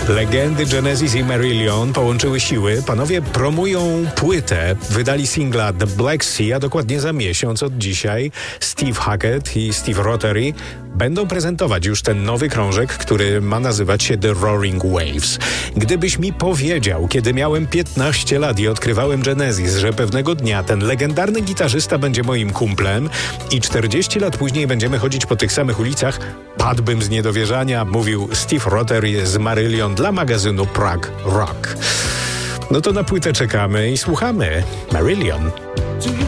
Legendy Genesis i Marillion połączyły siły. Panowie promują płytę. Wydali singla The Black Sea, a dokładnie za miesiąc od dzisiaj Steve Hackett i Steve Rothery będą prezentować już ten nowy krążek, który ma nazywać się The Roaring Waves. Gdybyś mi powiedział, kiedy miałem 15 lat i odkrywałem Genesis, że pewnego dnia ten legendarny gitarzysta będzie moim kumplem i 40 lat później będziemy chodzić po tych samych ulicach, padłbym z niedowierzania, mówił Steve Rothery z Marillion dla magazynu Prague Rock. No to na płytę czekamy i słuchamy Marillion.